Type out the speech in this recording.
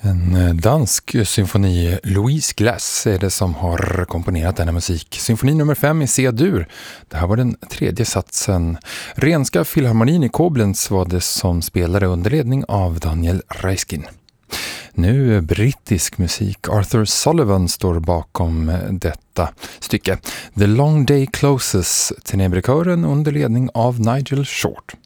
En dansk symfoni, Louise Glass, är det som har komponerat denna musik. Symfoni nummer 5 i C-dur. Det här var den tredje satsen. Renska Filharmonin i Koblenz var det som spelade under ledning av Daniel Reiskin. Nu brittisk musik. Arthur Sullivan står bakom detta stycke. The Long Day Closes, tenebrkören under ledning av Nigel Short.